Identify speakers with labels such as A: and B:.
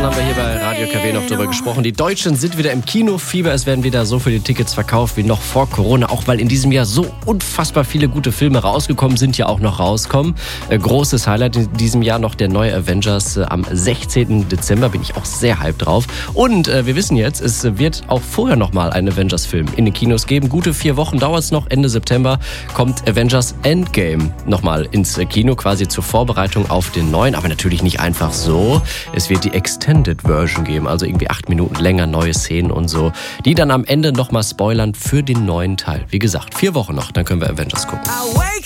A: Gestern haben wir hier bei Radio KW noch drüber gesprochen. Die Deutschen sind wieder im Kinofieber. Es werden wieder so viele Tickets verkauft wie noch vor Corona. Auch weil in diesem Jahr so unfassbar viele gute Filme rausgekommen sind, ja auch noch rauskommen. Großes Highlight in diesem Jahr noch der neue Avengers am 16. Dezember. Bin ich auch sehr hyped drauf. Und wir wissen jetzt, es wird auch vorher nochmal einen Avengers-Film in den Kinos geben. Gute 4 Wochen dauert es noch. Ende September kommt Avengers Endgame nochmal ins Kino, quasi zur Vorbereitung auf den neuen. Aber natürlich nicht einfach so. Es wird die Extended Version geben, also irgendwie 8 Minuten länger, neue Szenen und so, die dann am Ende nochmal spoilern für den neuen Teil. Wie gesagt, 4 Wochen noch, dann können wir Avengers gucken.